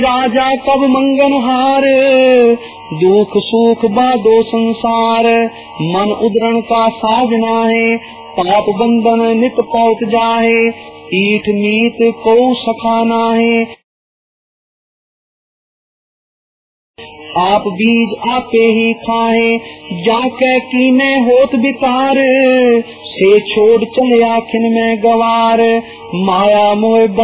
राजा कब मंगन हार, दुख सुख बादो संसार। मन उदरण का साजना है, पाप बंधन नित पौत जाहे। ईठ मीत को सखाना है, आप बीज आपे ही खाए। जाके कीने होत विकार, से छोड़ चले आखिन में गवार। माया मोह